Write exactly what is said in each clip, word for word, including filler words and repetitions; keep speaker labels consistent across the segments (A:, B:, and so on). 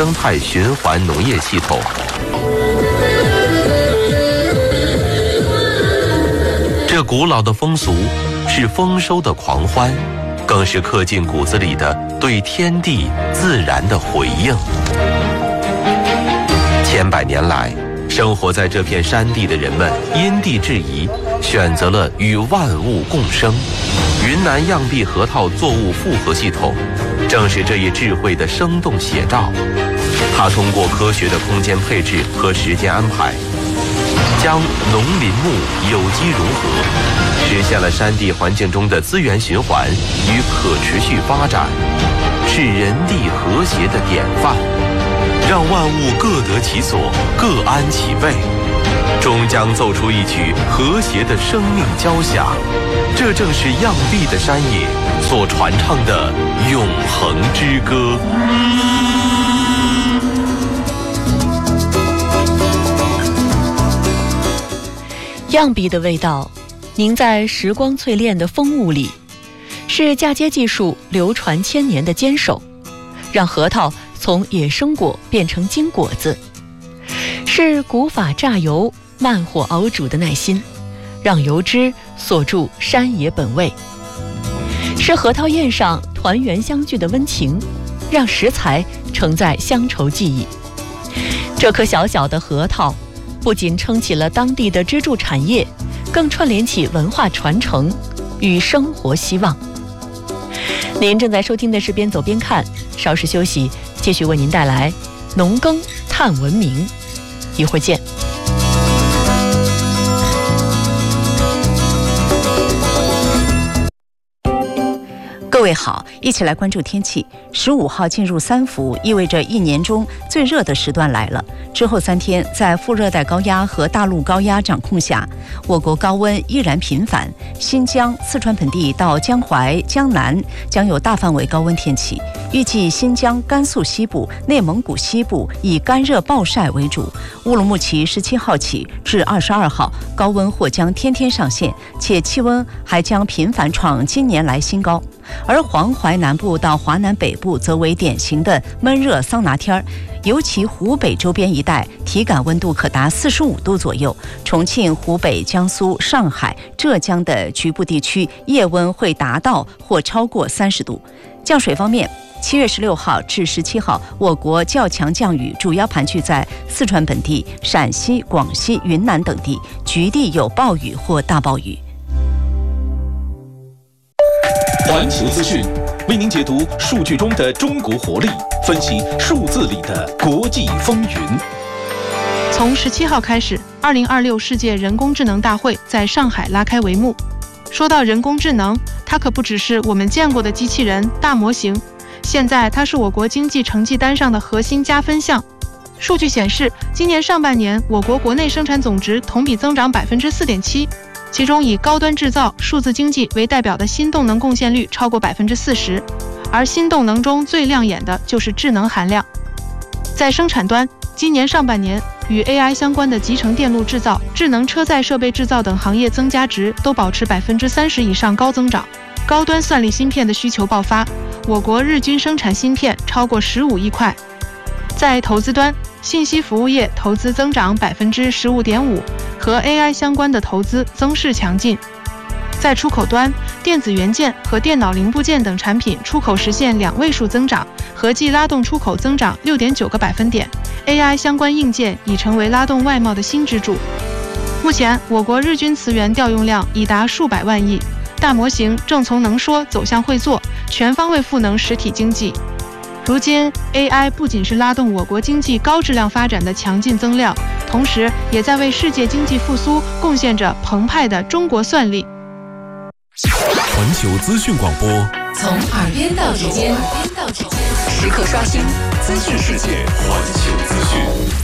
A: 生态循环农业系统。这古老的风俗是丰收的狂欢，更是刻进骨子里的对天地自然的回应。千百年来，生活在这片山地的人们因地制宜，选择了与万物共生。云南漾濞河套作物复合系统正是这一智慧的生动写照。它通过科学的空间配置和时间安排，将农林牧有机融合，实现了山地环境中的资源循环与可持续发展，是人地和谐的典范，让万物各得其所，各安其位，终将奏出一曲和谐的生命交响。这正是漾濞的山野所传唱的永恒之歌。
B: 漾濞的味道凝在时光淬炼的风物里，是嫁接技术流传千年的坚守，让核桃从野生果变成金果子，是古法榨油慢火熬煮的耐心，让油脂锁住山野本味，是核桃宴上团圆相聚的温情，让食材承载乡愁记忆。这颗小小的核桃不仅撑起了当地的支柱产业，更串联起文化传承与生活希望。您正在收听的是边走边看，稍事休息，继续为您带来农耕探文明，一会儿见。
C: 各位好，一起来关注天气。十五号进入三伏，意味着一年中最热的时段来了。之后三天，在副热带高压和大陆高压掌控下，我国高温依然频繁。新疆、四川盆地到江淮、江南将有大范围高温天气。预计新疆、甘肃西部、内蒙古西部以干热暴晒为主。乌鲁木齐十七号起至二十二号，高温或将天天上线，且气温还将频繁创今年来新高。而黄淮南部到华南北部则为典型的闷热桑拿天儿，尤其湖北周边一带体感温度可达四十五度左右。重庆、湖北、江苏、上海、浙江的局部地区夜温会达到或超过三十度。降水方面，七月十六号至十七号，我国较强降雨主要盘踞在四川本地、陕西、广西、云南等地，局地有暴雨或大暴雨。
D: 环球资讯为您解读数据中的中国活力，分析数字里的国际风云。
E: 从十七号开始，二零二六世界人工智能大会在上海拉开帷幕。说到人工智能，它可不只是我们见过的机器人、大模型，现在它是我国经济成绩单上的核心加分项。数据显示，今年上半年我国国内生产总值同比增长百分之四点七。其中以高端制造、数字经济为代表的新动能贡献率超过百分之四十，而新动能中最亮眼的就是智能含量。在生产端，今年上半年与 A I 相关的集成电路制造、智能车载设备制造等行业增加值都保持百分之三十以上高增长。高端算力芯片的需求爆发，我国日均生产芯片超过十五亿块。在投资端，信息服务业投资增长百分之十五点五，和 A I 相关的投资增势强劲。在出口端，电子元件和电脑零部件等产品出口实现两位数增长，合计拉动出口增长六点九个百分点。A I 相关硬件已成为拉动外贸的新支柱。目前，我国日均磁源调用量已达数百万亿，大模型正从能说走向会做，全方位赋能实体经济。如今 A I 不仅是拉动我国经济高质量发展的强劲增量，同时也在为世界经济复苏贡献着澎湃的中国算力。
D: 环球资讯广播，
F: 从耳边到指尖，时刻刷新资讯世界。
D: 环球资讯，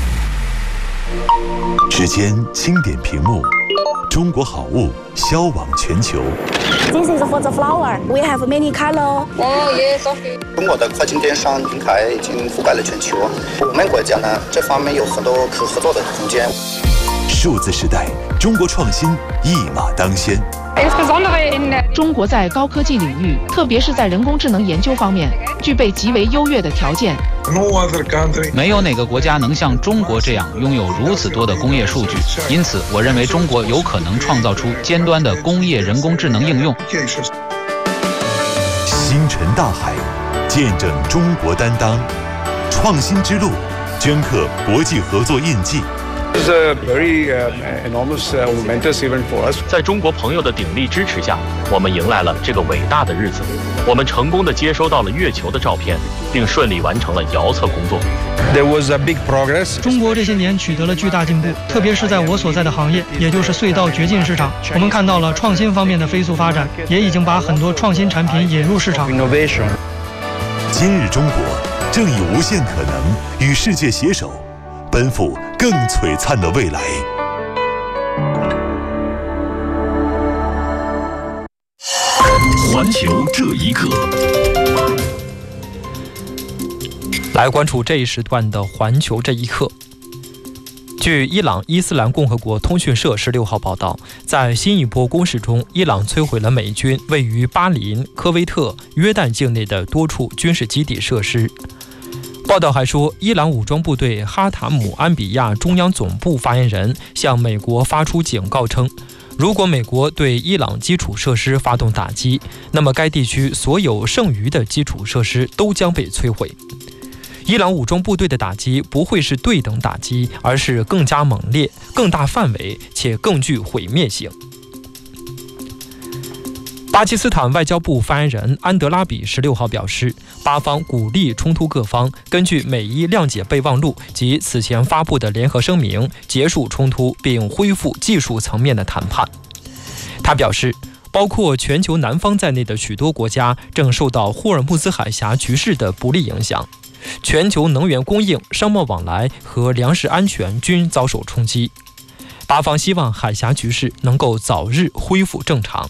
G: 指尖轻点屏幕，中国好物销往全球。
H: This is for the flower. We have many color.
I: Oh yes, okay. 中国的跨境电商平台已经覆盖了全球，我们国家呢这方面有很多可合作的空间。
G: 数字时代，中国创新一马当先。
I: A
E: 中国在高科技领域，特别是在人工智能研究方面，具备极为优越的条件。
J: 没有哪个国家能像中国这样拥有如此多的工业数据，因此我认为中国有可能创造出尖端的工业人工智能应用。
G: 星辰大海，见证中国担当，创新之路，镌刻国际合作印记。
K: 在中国朋友的鼎力支持下，我们迎来了这个伟大的日子。我们成功地接收到了月球的照片，并顺利完成了遥测工作。
L: 中国这些年取得了巨大进步，特别是在我所在的行业，也就是隧道掘进市场，我们看到了创新方面的飞速发展，也已经把很多创新产品引入市场。
G: 今日中国正以无限可能与世界携手，奔赴更璀璨的未来。
D: 环球这一刻，
M: 来关注这一时段的环球这一刻。据伊朗伊斯兰共和国通讯社十六号报道，在新一波攻势中，伊朗摧毁了美军位于巴林、科威特、约旦境内的多处军事基地设施。报道还说，伊朗武装部队哈塔姆安比亚中央总部发言人向美国发出警告称，如果美国对伊朗基础设施发动打击，那么该地区所有剩余的基础设施都将被摧毁。伊朗武装部队的打击不会是对等打击，而是更加猛烈、更大范围且更具毁灭性。巴基斯坦外交部发言人安德拉比十六号表示，巴方鼓励冲突各方根据美伊谅解备忘录及此前发布的联合声明结束冲突并恢复技术层面的谈判。他表示，包括全球南方在内的许多国家正受到霍尔木兹海峡局势的不利影响，全球能源供应、商贸往来和粮食安全均遭受冲击。巴方希望海峡局势能够早日恢复正常。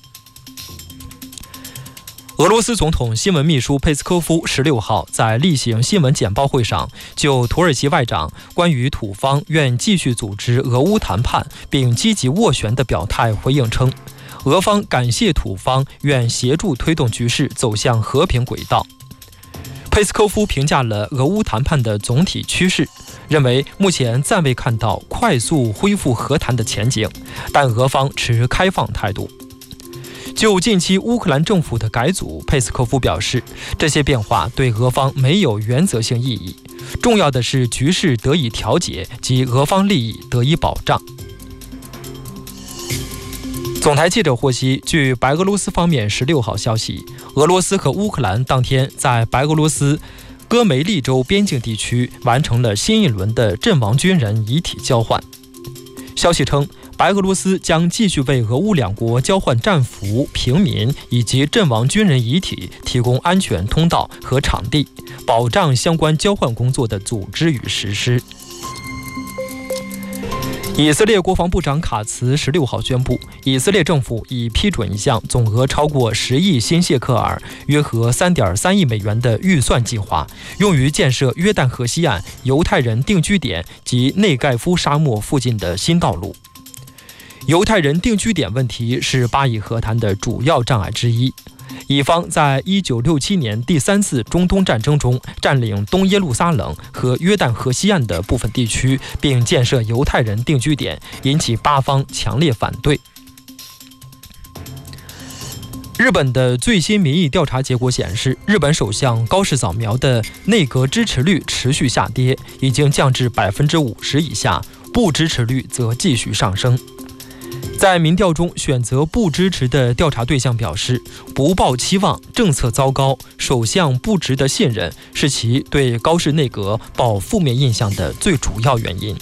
M: 俄罗斯总统新闻秘书佩斯科夫十六号在例行新闻简报会上，就土耳其外长关于土方愿继续组织俄乌谈判并积极斡旋的表态回应称，俄方感谢土方愿协助推动局势走向和平轨道。佩斯科夫评价了俄乌谈判的总体趋势，认为目前暂未看到快速恢复和谈的前景，但俄方持开放态度。就近期乌克兰政府的改组，佩斯科夫表示，这些变化对俄方没有原则性意义，重要的是局势得以调解及俄方利益得以保障。总台记者获悉，据白俄罗斯方面十六号消息，俄罗斯和乌克兰当天在白俄罗斯戈梅利州边境地区完成了新一轮的阵亡军人遗体交换。消息称，白俄罗斯将继续为俄乌两国交换战俘、平民以及阵亡军人遗体提供安全通道和场地，保障相关交换工作的组织与实施。以色列国防部长卡茨十六号宣布，以色列政府已批准一项总额超过十亿新谢克尔（约合三点三亿美元）的预算计划，用于建设约旦河西岸犹太人定居点及内盖夫沙漠附近的新道路。犹太人定居点问题是巴以和谈的主要障碍之一。以方在一九六七年第三次中东战争中占领东耶路撒冷和约旦河西岸的部分地区，并建设犹太人定居点，引起巴方强烈反对。日本的最新民意调查结果显示，日本首相高市早苗的内阁支持率持续下跌，已经降至百分之五十以下，不支持率则继续上升。在民调中，选择不支持的调查对象表示，不抱期望、政策糟糕、首相不值得信任是其对高市内阁抱负面印象的最主要原因。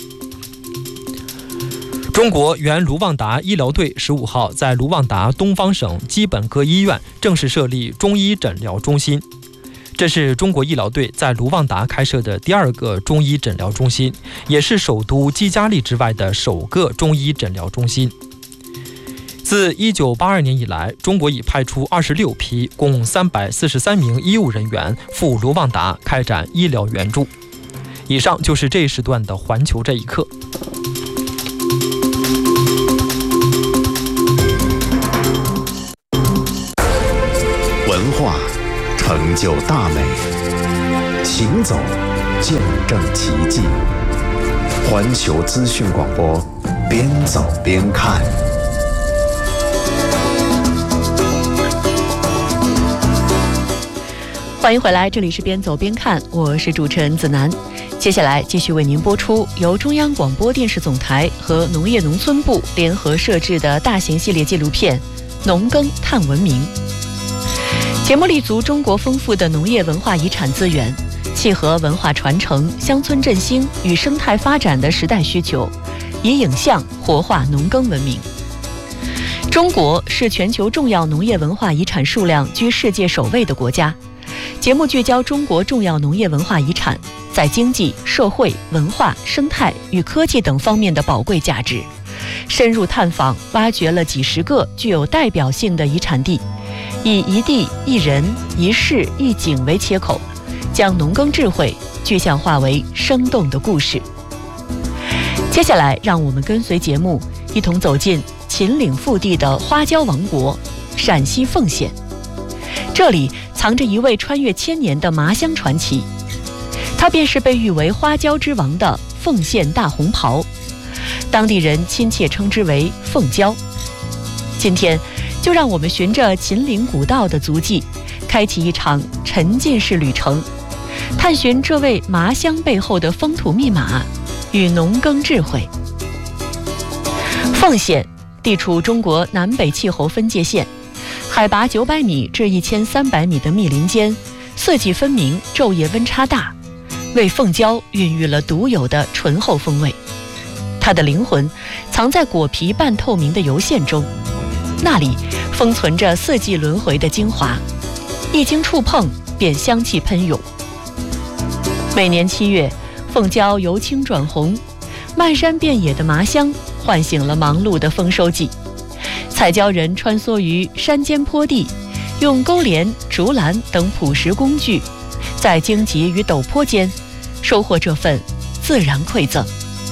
M: 中国原卢旺达医疗队十五号在卢旺达东方省基本各医院正式设立中医诊疗中心。这是中国医疗队在卢旺达开设的第二个中医诊疗中心，也是首都基加利之外的首个中医诊疗中心。自一九八二年以来，中国已派出二十六批共三百四十三名医务人员赴卢旺达开展医疗援助。以上就是这一时段的环球这一刻。
N: 成就大美，行走见证奇迹。环球资讯广播，边走边看。
B: 欢迎回来，这里是边走边看，我是主持人子楠。接下来继续为您播出由中央广播电视总台和农业农村部联合摄制的大型系列纪录片《农耕探文明》。节目立足中国丰富的农业文化遗产资源，契合文化传承、乡村振兴与生态发展的时代需求，以影像活化农耕文明。中国是全球重要农业文化遗产数量居世界首位的国家。节目聚焦中国重要农业文化遗产在经济、社会、文化、生态与科技等方面的宝贵价值，深入探访挖掘了几十个具有代表性的遗产地，以一地、一人、一事、一景为切口，将农耕智慧具象化为生动的故事。接下来，让我们跟随节目一同走进秦岭腹地的花椒王国——陕西凤县。这里藏着一位穿越千年的麻香传奇，他便是被誉为花椒之王的凤县大红袍，当地人亲切称之为凤椒。今天就让我们循着秦岭古道的足迹，开启一场沉浸式旅程，探寻这位麻香背后的风土密码与农耕智慧。凤县地处中国南北气候分界线，海拔九百米至一千三百米的密林间，四季分明，昼夜温差大，为凤椒孕育了独有的醇厚风味。它的灵魂藏在果皮半透明的油馅中，那里封存着四季轮回的精华，一经触碰便香气喷涌。每年七月，凤椒由青转红，漫山遍野的麻香唤醒了忙碌的丰收季。采椒人穿梭于山间坡地，用钩镰、竹篮等朴实工具，在荆棘与陡坡间收获这份自然馈赠。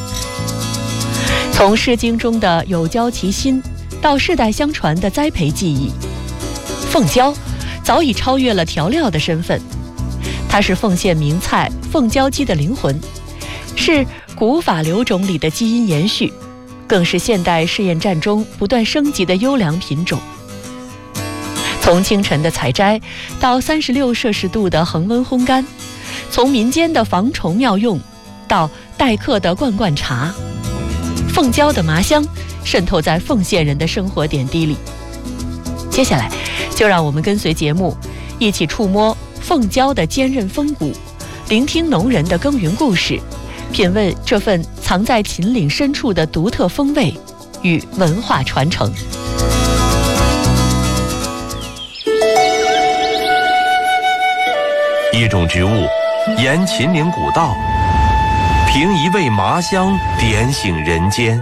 B: 从《诗经》中的有椒其心，到世代相传的栽培技艺，凤椒早已超越了调料的身份。它是凤县名菜凤椒鸡的灵魂，是古法留种里的基因延续，更是现代试验站中不断升级的优良品种。从清晨的采摘到三十六摄氏度的恒温烘干，从民间的防虫妙用到待客的罐罐茶，凤椒的麻香渗透在凤县人的生活点滴里。接下来就让我们跟随节目一起触摸凤椒的坚韧风骨，聆听农人的耕耘故事，品味这份藏在秦岭深处的独特风味与文化传承。
A: 一种植物沿秦岭古道，凭一味麻香点醒人间。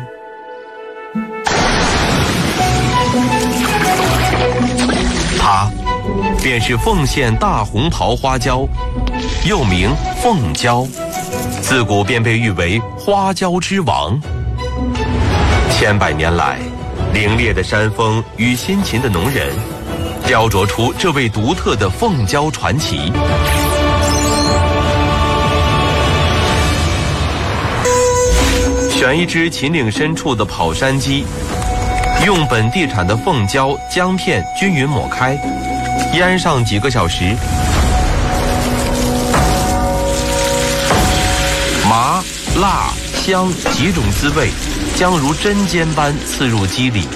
A: 它便是凤县大红袍花椒，又名凤椒，自古便被誉为花椒之王。千百年来，凛冽的山峰与辛勤的农人，雕琢出这位独特的凤椒传奇。选一只秦岭深处的跑山鸡，用本地产的凤椒姜片均匀抹开，腌上几个小时。麻、辣、香几种滋味将如针尖般刺入肌里。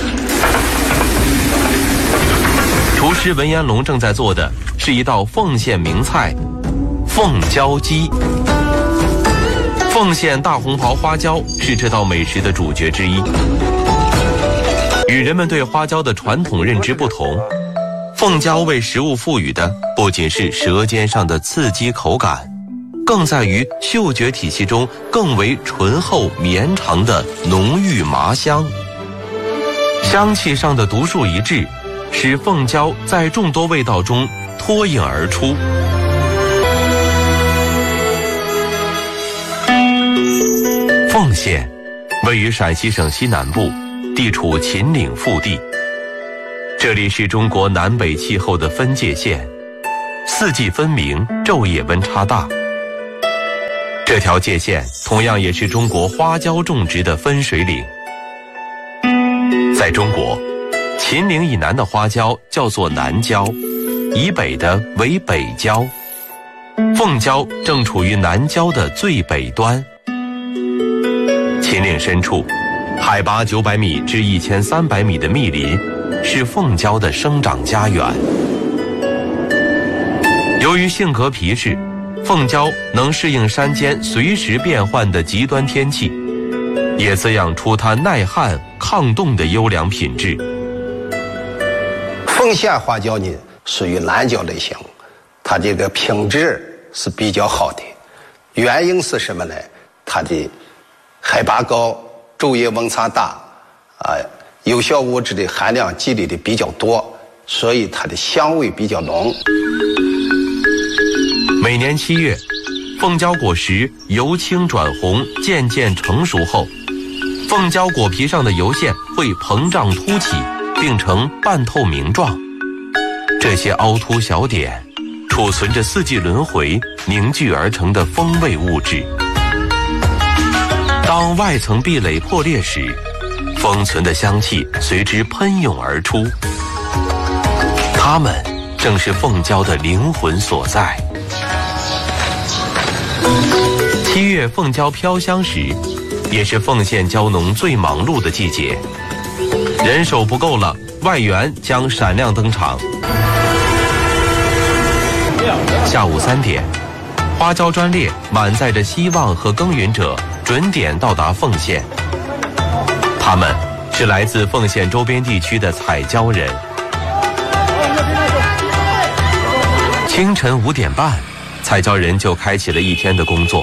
A: 厨师文彦龙正在做的是一道凤县名菜——凤椒鸡。凤县大红袍花椒是这道美食的主角之一。与人们对花椒的传统认知不同，凤椒为食物赋予的不仅是舌尖上的刺激口感，更在于嗅觉体系中更为醇厚绵长的浓郁麻香。香气上的独树一帜，使凤椒在众多味道中脱颖而出。凤县位于陕西省西南部，地处秦岭腹地。这里是中国南北气候的分界线， 四季分明，昼夜温差大。这条界限同样也是中国花椒种植的分水岭。在中国，秦岭以南的花椒叫做南椒，以北的为北椒。凤椒正处于南椒的最北端。秦岭深处，海拔九百米至一千三百米的密林是凤椒的生长家园。由于性格皮实，凤椒能适应山间随时变换的极端天气，也滋养出它耐旱抗冻的优良品质。
O: 凤仙花椒呢属于南椒类型，它这个品质是比较好的。原因是什么呢？它的海拔高，昼夜温差大，啊、呃，有效物质的含量积累的比较多，所以它的香味比较浓。
A: 每年七月，凤椒果实由青转红，渐渐成熟后，凤椒果皮上的油腺会膨胀凸起，并成半透明状。这些凹凸小点储存着四季轮回凝聚而成的风味物质。当外层壁垒破裂时，封存的香气随之喷涌而出，它们正是凤椒的灵魂所在。七月凤椒飘香时，也是凤县椒农最忙碌的季节。人手不够了，外援将闪亮登场。下午三点，花椒专列满载着希望和耕耘者，准点到达凤县。他们是来自凤县周边地区的采椒人。清晨五点半，采椒人就开启了一天的工作。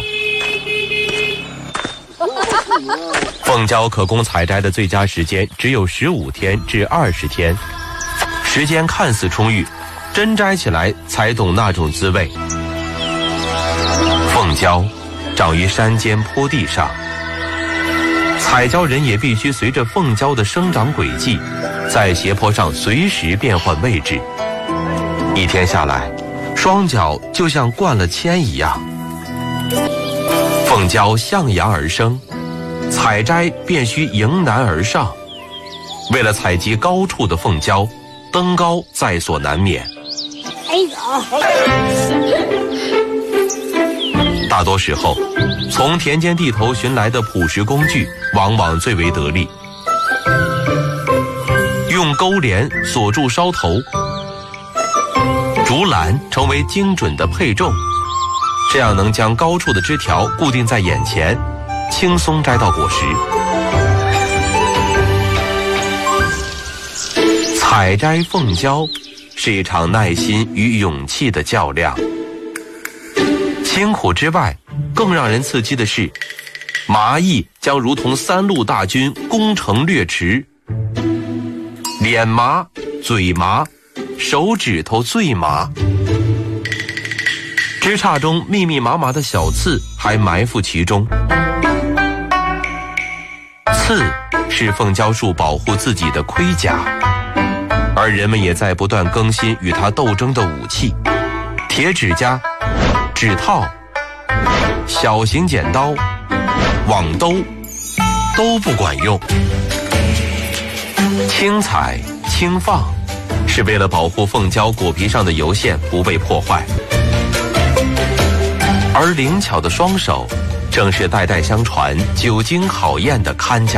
A: 凤椒可供采摘的最佳时间只有十五天至二十天，时间看似充裕，真摘起来才懂那种滋味。凤椒长于山间坡地上，采椒人也必须随着凤椒的生长轨迹，在斜坡上随时变换位置。一天下来，双脚就像灌了铅一样。凤椒向阳而生，采摘便需迎难而上。为了采集高处的凤椒，登高在所难免。大多时候，从田间地头寻来的朴实工具往往最为得力。用钩镰锁住梢头，竹篮成为精准的配重，这样能将高处的枝条固定在眼前，轻松摘到果实。采摘凤椒是一场耐心与勇气的较量。辛苦之外，更让人刺激的是，麻蚁将如同三路大军攻城掠池，脸麻、嘴麻、手指头最麻。枝杈中密密麻麻的小刺还埋伏其中。刺是凤椒树保护自己的盔甲，而人们也在不断更新与它斗争的武器。铁指甲、指套、小型剪刀、网兜都不管用。轻采轻放是为了保护凤椒果皮上的油腺不被破坏，而灵巧的双手正是代代相传、久经考验的看家